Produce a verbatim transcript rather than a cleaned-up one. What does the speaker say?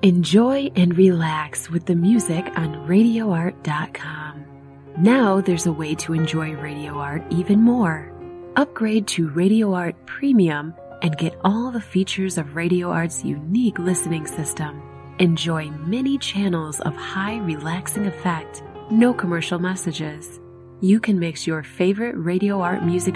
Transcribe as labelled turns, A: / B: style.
A: Enjoy and relax with the music on radio art dot com. Now there's a way to enjoy Radio Art even more. Upgrade to Radio Art Premium and get all the features of Radio Art's unique listening system. Enjoy many channels of high relaxing effect, no commercial messages. You can mix your favorite Radio Art music